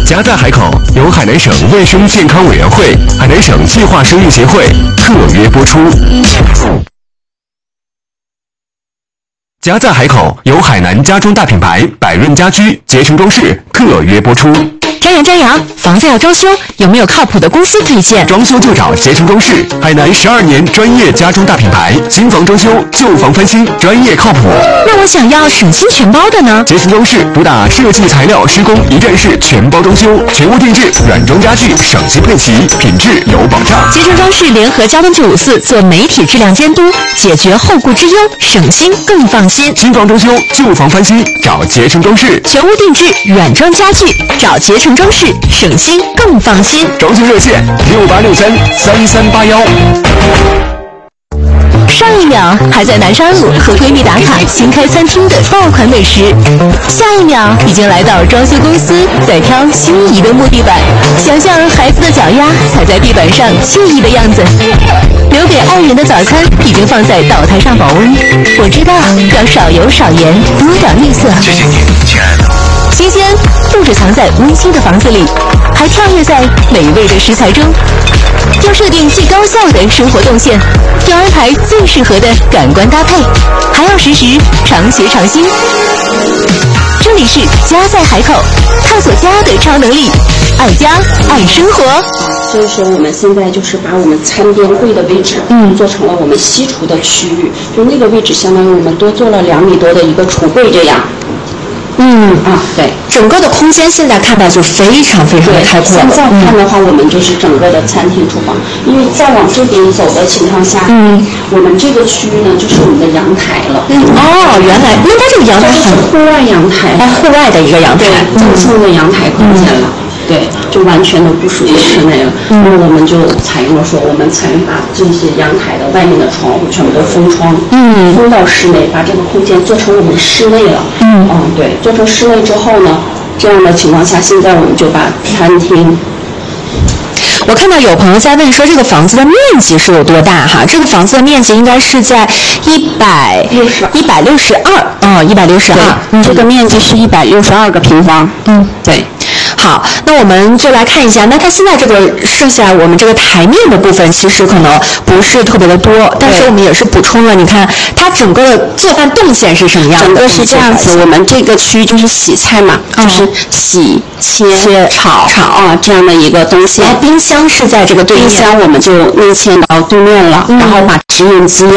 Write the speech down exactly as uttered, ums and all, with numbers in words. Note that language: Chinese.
家在海口由海南省卫生健康委员会、海南省计划生育协会特约播出。家在海口由海南家装大品牌百润家居、捷成装饰特约播出。 张扬张扬，房子要装修，有没有靠谱的公司推荐？ 装修就找捷成装饰，海南十二年专业家装大品牌，新房装修、旧房翻新，专业靠谱。 那我想要省心全包的呢？ 捷成装饰主打设计、材料、施工一站式全包装修，全屋定制，软装家具省心配齐，品质有保障。 捷成装饰联合交通九五四做媒体质量监督，解决后顾之忧，省心更放心。 新房装修、旧房翻新，找捷成装饰； 全屋定制、软装家具，找捷成装饰，省心更放心。 装修热线六八六三三三八幺。 上一秒还在南山路和闺蜜打卡新开餐厅的爆款美食，下一秒已经来到装修公司在挑心仪的木地板，想象孩子的脚丫踩在地板上惬意的样子。留给爱人的早餐已经放在岛台上保温，我知道要少油少盐，多点绿色。 谢谢你，亲爱的。 新鲜不止藏在温馨的房子里，还跳跃在美味的食材中。要设定最高效的生活动线，要安排最适合的感官搭配，还要实时常学常新。这里是家在海口，探索家的超能力，爱家爱生活。 所以说我们现在就是把我们餐边柜的位置，嗯，做成了我们西厨的区域，就那个位置相当于我们多做了两米多的一个橱柜这样。 嗯啊，对， 整个的空间现在看到就非常非常的开阔。 现在看的话，我们就是整个的餐厅厨房，因为再往这边走的情况下，嗯，我们这个区域呢就是我们的阳台了。 嗯，哦，原来那它这个阳台是户外阳台， 哎，户外的一个阳台， 赠送的阳台空间了。对，就完全都不属于室内了。那么、嗯、我们就采用了说，我们采用把这些阳台的外面的窗户全部都封窗，嗯，封到室内，把这个空间做成我们室内了。嗯，嗯，对，做成室内之后呢，这样的情况下，现在我们就把餐厅。 我看到有朋友在问说，这个房子的面积是有多大哈？这个房子的面积应该是在一百六十一百六十二，哦，一百六十二， 这个面积是一百六十二个平方。 嗯， 对。 好，那我们就来看一下，那它现在这个剩下我们这个台面的部分，其实可能不是特别的多，但是我们也是补充了。你看，它整个的做饭动线是什么样的？ 整个是这样子，我们这个区域就是洗菜嘛，嗯、就是洗、切、 切炒、炒啊这样的一个东西。 然后冰箱是在这个对面， 冰箱我们就内嵌到对面了，嗯、然后把直饮机